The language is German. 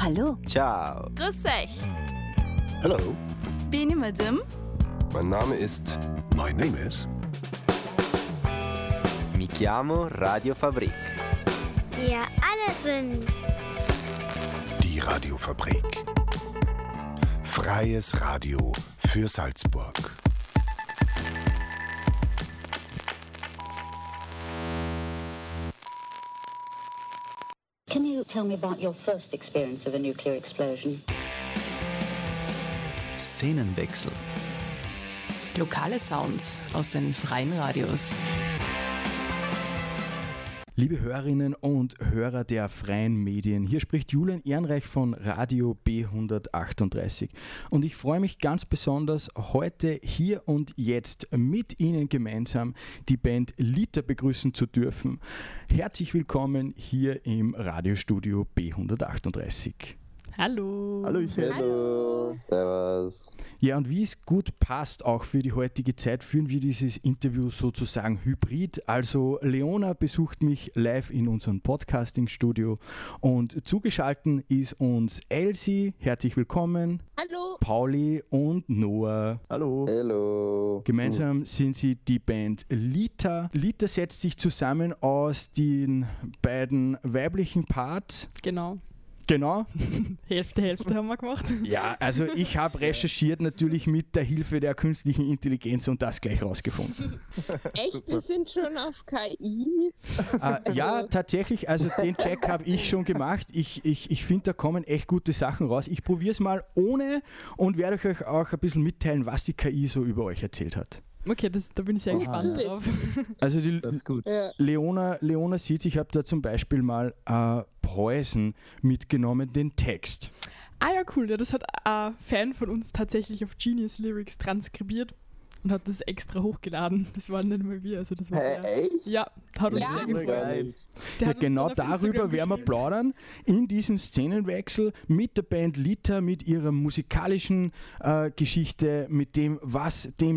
Hallo. Ciao. Grüß euch. Hello. Bin ich Madame? Mein Name ist... My name is... Mi chiamo Radio Fabrik. Wir alle sind Die Radiofabrik. Freies Radio für Salzburg. Can you tell me about your first experience of a nuclear explosion? Szenenwechsel. Lokale Sounds aus den freien Radios. Liebe Hörerinnen und Hörer der freien Medien, hier spricht Julian Ehrenreich von Radio B138 und ich freue mich ganz besonders, heute hier und jetzt mit Ihnen gemeinsam die Band Liter begrüßen zu dürfen. Herzlich willkommen hier im Radiostudio B138. Hallo. Hallo. Servus. Ja, und wie es gut passt, auch für die heutige Zeit, führen wir dieses Interview sozusagen hybrid. Also Leona besucht mich live in unserem Podcasting-Studio und zugeschaltet ist uns Elsie. Herzlich willkommen. Hallo. Pauli und Noah. Hallo. Hello. Gemeinsam sind sie die Band Liter. Liter setzt sich zusammen aus den beiden weiblichen Parts. Genau. Genau. Hälfte haben wir gemacht. Ja, also ich habe recherchiert natürlich mit der Hilfe der künstlichen Intelligenz und das gleich rausgefunden. Echt? Wir sind schon auf KI? Ja, tatsächlich, also den Check habe ich schon gemacht. Ich finde, da kommen echt gute Sachen raus. Ich probiere es mal ohne und werde euch auch ein bisschen mitteilen, was die KI so über euch erzählt hat. Okay, da bin ich sehr gespannt drauf. Also Das ist gut. Ja. Leona sieht, ich habe da zum Beispiel mal Poison mitgenommen, den Text. Ah ja, cool. Ja, das hat ein Fan von uns tatsächlich auf Genius Lyrics transkribiert und hat das extra hochgeladen. Das war nicht mal wir. Also das war Echt? Ja, hat uns Ja. sehr gefreut. Der Ja, hat uns genau dann auf darüber Instagram werden wir geschrieben. plaudern, in diesem Szenenwechsel mit der Band Liter, mit ihrer musikalischen Geschichte, mit dem, was dem